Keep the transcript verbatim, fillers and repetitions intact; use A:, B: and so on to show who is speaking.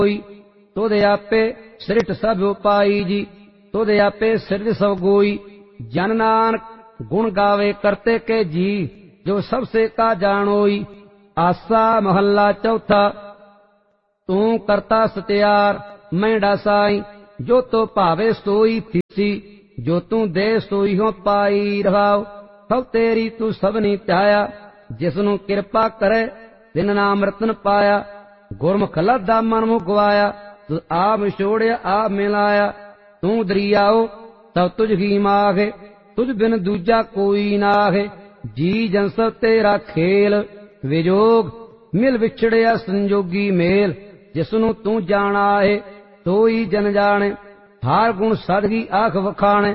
A: कोई। तुध आपे सृष्ट सब उपाई जी, तुध आपे सिरज सब गोई। जन नानक गुण गावे करते के जी, जो सबसे का जानोई। आसा महला चौथा। तू करता सत्यार मैं डासाई, जो तो भावे सोई थीसी। जो तू दे सोई हो पाई रवाओ, सब तेरी तू सबनी त्याया। जिसनू किरपा करे तिन नाम रतन पाया। गुरमुख लदा मन मुख गवाया, तू आप मिछोड़िया आप मिलाया। तू दरियाओ तब तुझ ही माघे, तुझ बिन दूजा कोई नाहे। जी जन सब तेरा खेल, विजोग मिल विछड़िया संजोगी मेल। जिसनू तू जाना है सोई जन जाने, हार गुण सादगी आख वखाणे।